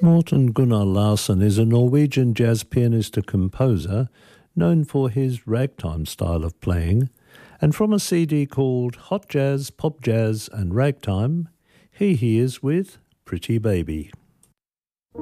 Morten Gunnar Larsen is a Norwegian jazz pianist and composer known for his ragtime style of playing, and from a CD called Hot Jazz, Pop Jazz and Ragtime, he is with Pretty Baby.